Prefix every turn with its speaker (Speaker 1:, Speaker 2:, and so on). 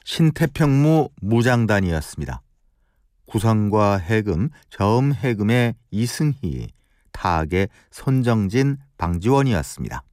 Speaker 1: 신태평무 무장단이었습니다. 구성과 해금, 저음 해금의 이승희, 타악의 손정진, 방지원이었습니다.